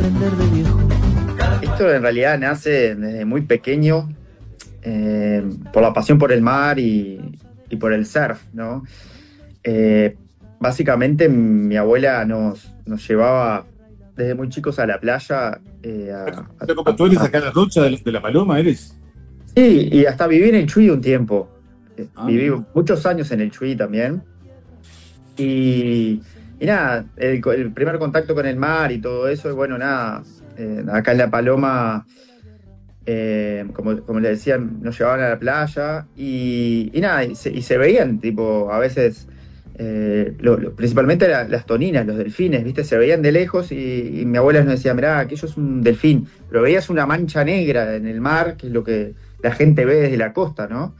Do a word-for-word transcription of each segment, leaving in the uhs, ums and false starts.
aprender de viejo. Esto en realidad nace desde muy pequeño, eh, por la pasión por el mar y, y por el surf, ¿no? Eh, Básicamente mi abuela nos, nos llevaba desde muy chicos a la playa, eh, a, Pero como a- tú eres a- acá en la Rocha de, la de la Paloma, eres. sí, y hasta viví en el Chuy un tiempo. Eh, Ah, Viví mira. muchos años en el Chuy también. Y, y nada, el, co- el primer contacto con el mar y todo eso, y bueno, nada, eh, acá en La Paloma, eh, como, como le decían, nos llevaban a la playa y, y nada, y se, y se veían, tipo, a veces, eh, lo- lo- principalmente la- las toninas, los delfines, ¿viste? Se veían de lejos y, y mi abuela nos decía, mirá, aquello es un delfín, pero veías una mancha negra en el mar, que es lo que la gente ve desde la costa, ¿no?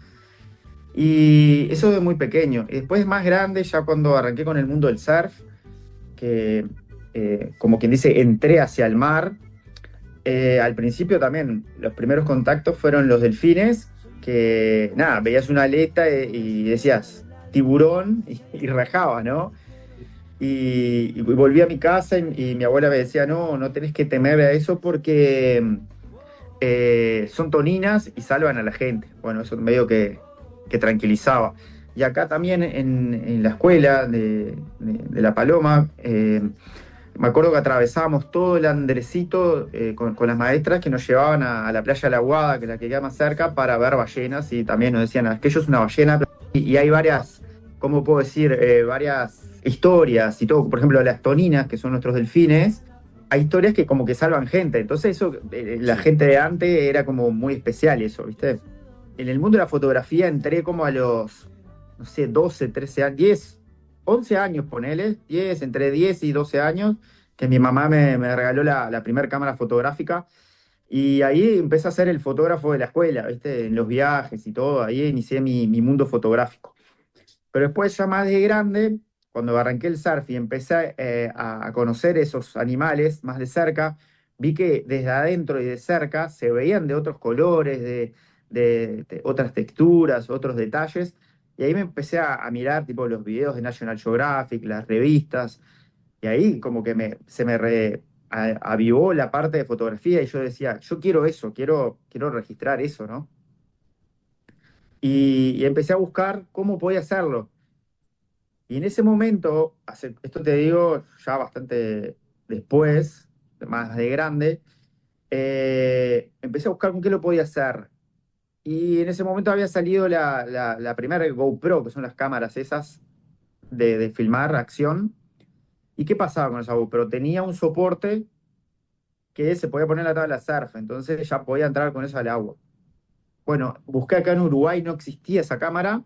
Y eso de muy pequeño. Y después más grande, ya cuando arranqué con el mundo del surf, que eh, como quien dice, entré hacia el mar. Eh, al principio también los primeros contactos fueron los delfines, que nada, veías una aleta e- y decías tiburón y, y rajaba, ¿no? Y, y volví a mi casa y, y mi abuela me decía, no, no tenés que temer a eso porque eh, son toninas y salvan a la gente. Bueno, eso medio que, que tranquilizaba. Y acá también en, en la escuela de, de- de La Paloma, eh, me acuerdo que atravesábamos todo el andrecito, eh, con, con las maestras que nos llevaban a, a la playa de La Aguada, que es la que queda más cerca, para ver ballenas y también nos decían, aquello es una ballena. Y, y hay varias, ¿cómo puedo decir? Eh, varias historias y todo. Por ejemplo, las toninas, que son nuestros delfines, hay historias que como que salvan gente. Entonces eso, eh, la Sí. gente de antes era como muy especial eso, ¿viste? En el mundo de la fotografía entré como a los, no sé, doce trece años, diez once años, ponele, diez entre diez y doce años, que mi mamá me, me regaló la, la primera cámara fotográfica. Y ahí empecé a ser el fotógrafo de la escuela, ¿viste? En los viajes y todo, ahí inicié mi, mi mundo fotográfico. Pero después ya más de grande, cuando arranqué el surf y empecé, eh, a, a conocer esos animales más de cerca, vi que desde adentro y de cerca se veían de otros colores, de, de- de otras texturas, otros detalles. Y ahí me empecé a, a mirar tipo los videos de National Geographic, las revistas, y ahí como que me, se me re- a- avivó la parte de fotografía y yo decía, yo quiero eso, quiero, quiero registrar eso, ¿no? Y, y empecé a buscar cómo podía hacerlo. Y en ese momento, hace- esto te digo ya bastante después, más de grande, eh, empecé a buscar con qué lo podía hacer. Y en ese momento había salido la, la, la primera GoPro, que son las cámaras esas de, de filmar acción. ¿Y qué pasaba con esa GoPro? Tenía un soporte que se podía poner en la tabla surf, entonces ya podía entrar con eso al agua. Bueno, busqué acá en Uruguay, no existía esa cámara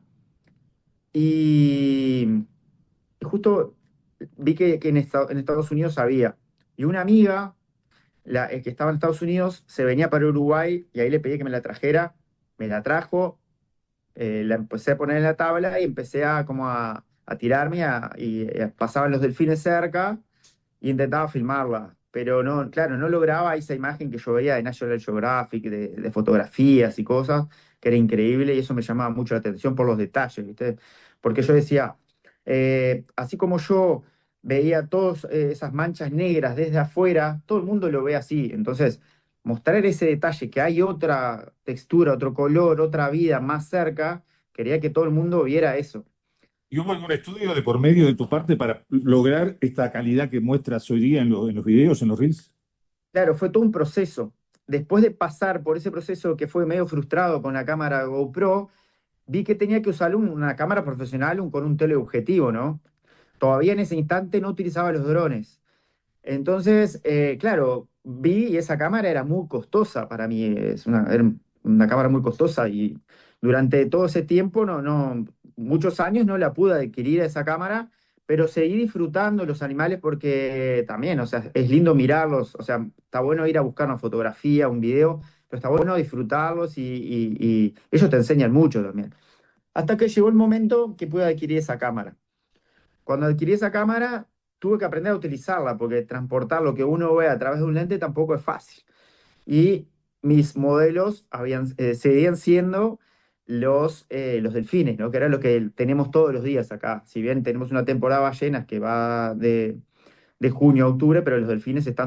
y y justo vi que, que en, Esta- en Estados Unidos había. Y una amiga, la, eh, que estaba en Estados Unidos, se venía para Uruguay y ahí le pedí que me la trajera. Me la trajo, eh, la empecé a poner en la tabla y empecé a, como a, a tirarme a- y eh, pasaban los delfines cerca y intentaba filmarla. Pero no, claro, no lograba esa imagen que yo veía de National Geographic, de, de fotografías y cosas, que era increíble y eso me llamaba mucho la atención por los detalles, ¿viste? Porque yo decía, eh, así como yo veía todas esas manchas negras desde afuera, todo el mundo lo ve así. Entonces, mostrar ese detalle, que hay otra textura, otro color, otra vida más cerca, quería que todo el mundo viera eso. ¿Y hubo algún estudio de por medio de tu parte para lograr esta calidad que muestras hoy día en, los en los videos, en los reels? Claro, fue todo un proceso. Después de pasar por ese proceso que fue medio frustrado con la cámara GoPro, vi que tenía que usar un- una cámara profesional un- con un teleobjetivo, ¿no? Todavía en ese instante no utilizaba los drones. Entonces, eh, claro, vi y esa cámara era muy costosa para mí, es una, era una cámara muy costosa y durante todo ese tiempo, no, no, muchos años no la pude adquirir esa cámara, pero seguí disfrutando los animales porque también, o sea, es lindo mirarlos, o sea, está bueno ir a buscar una fotografía, un video, pero está bueno disfrutarlos y, y y ellos te enseñan mucho también. Hasta que llegó el momento que pude adquirir esa cámara. Cuando adquirí esa cámara, tuve que aprender a utilizarla, porque transportar lo que uno ve a través de un lente tampoco es fácil. Y mis modelos habían, eh, seguían siendo los, eh, los delfines, ¿no? Que era lo que tenemos todos los días acá. Si bien tenemos una temporada de ballenas que va de, de junio a octubre, pero los delfines están